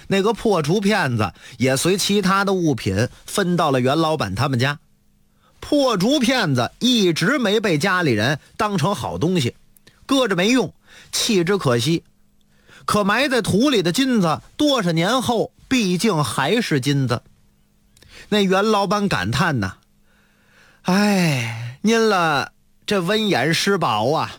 那个破竹片子也随其他的物品分到了袁老板他们家。破竹片子一直没被家里人当成好东西，搁着没用，弃之可惜。可埋在土里的金子多少年后毕竟还是金子。那袁老板感叹呐，哎，您了这文眼识宝啊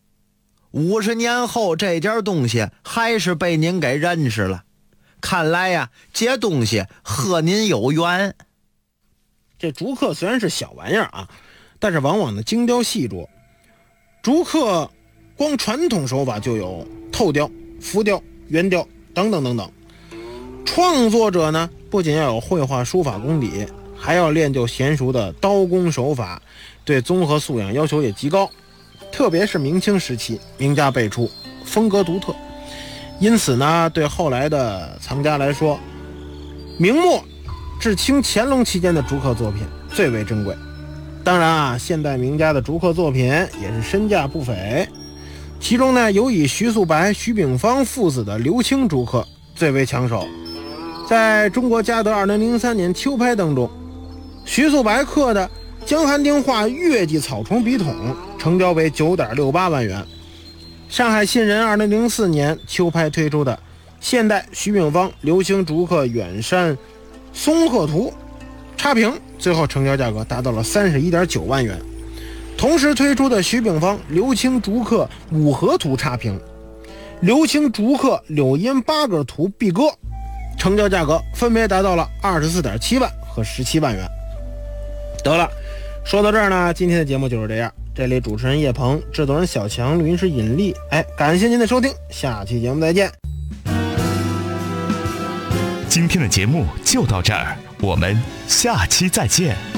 ，50年后这件东西还是被您给认识了，看来呀，这东西和您有缘。 这竹刻虽然是小玩意儿啊，但是往往呢精雕细琢。竹刻光传统手法就有透雕、浮雕、圆雕等等等等。创作者呢不仅要有绘画书法功底，还要练就娴熟的刀工手法，对综合素养要求也极高。特别是明清时期，名家辈出，风格独特，因此呢，对后来的藏家来说，明末至清乾隆期间的竹刻作品最为珍贵。当然啊，现代名家的竹刻作品也是身价不菲，其中呢，有以徐素白、徐秉芳父子的刘青竹刻最为抢手。在中国嘉德2003年秋拍当中，徐素白刻的江寒丁画月季草虫笔筒成交为 9.68 万元。上海信人2004年秋拍推出的现代徐秉芳刘青竹刻远山松鹤图差评，最后成交价格达到了 31.9 万元。同时推出的徐秉芳刘青竹刻五合图差评、刘青竹刻柳荫八个图壁鸽，成交价格分别达到了 24.7 万和17万元。得了，说到这儿呢，今天的节目就是这样。这里主持人叶鹏，制作人小强，录音师尹力。感谢您的收听，下期节目再见。 今天的节目就到这儿，我们下期再见。